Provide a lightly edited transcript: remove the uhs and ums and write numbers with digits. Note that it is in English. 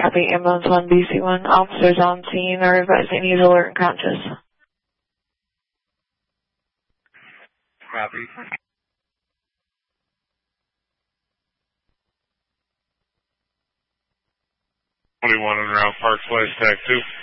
Copy, ambulance 1, BC1. Officers on scene are advising he's alert and conscious. Copy. 21 en route, Park Place, Tag 2.